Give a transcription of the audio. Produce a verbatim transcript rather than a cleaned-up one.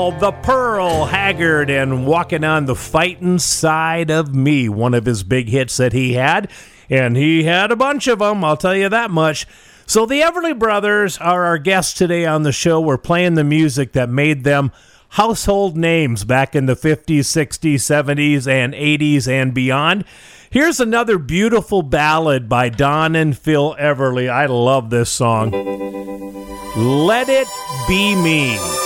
called The Pearl Haggard and Walking on the Fightin' Side of Me, one of his big hits that he had. And he had a bunch of them, I'll tell you that much. So the Everly Brothers are our guests today on the show. We're playing the music that made them household names back in the fifties, sixties, seventies, and eighties and beyond. Here's another beautiful ballad by Don and Phil Everly. I love this song. Let It Be Me.